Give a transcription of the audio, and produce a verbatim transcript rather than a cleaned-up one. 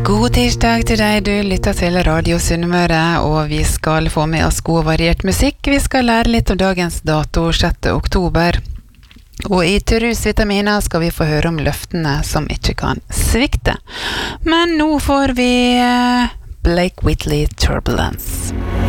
God tirsdag til deg, du lytter til Radio Sunnmøre, og vi skal få med oss god og variert musikk. Vi skal lære litt om dagens dato, sjette oktober. Og i Turus Vitaminer skal vi få høre om løftene som ikke kan svikte. Men nå får vi Blake Whitley Turbulence.